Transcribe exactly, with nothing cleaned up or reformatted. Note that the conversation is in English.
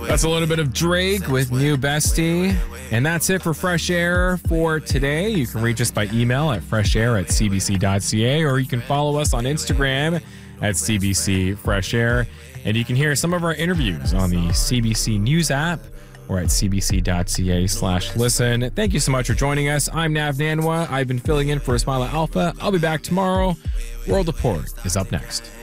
That's a little bit of Drake with New Bestie. And that's it for Fresh Air for today. You can reach us by email at freshair at c b c dot c a, or you can follow us on Instagram at C B C Fresh Air. And you can hear some of our interviews on the C B C News app or at c b c dot c a slash listen. Thank you so much for joining us. I'm Nav Nanwa. I've been filling in for Ismaila Alpha. I'll be back tomorrow. World Report is up next.